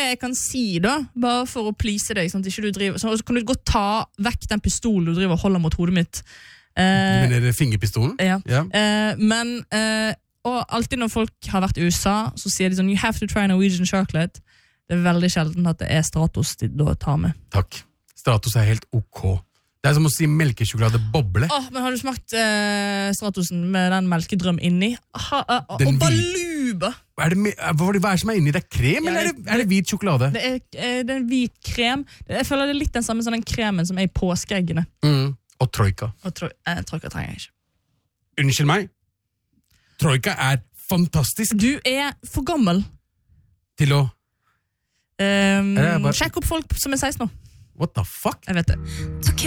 jeg kan si da, bare for å please deg, sånn at ikke du driver, så kan du godt ta vekk den pistolen du driver og holder mot hodet mitt. Men er det fingerpistolen? Ja. Ja. Men og alltid når folk har vært i USA, så sier de sånn, you have to try Norwegian chocolate. Det er veldig sjelden at det er Stratos de da tar med. Takk. Stratos er helt ok. Det er som å si melkesjokolade boble. Men har du smakt Stratosen med den melkedrøm inni? Og baluba! Hva er det som er inni? Det er krem, eller er det hvit sjokolade? Det er en hvit krem. Jeg føler det er litt den samme som den kremen som er i påskeeggene. Og troika. Troika trenger jeg ikke. Unnskyld meg. Troika er fantastisk. Du er for gammel. Til å... Sjekk opp folk som er 16 år. What the fuck? Jeg vet det.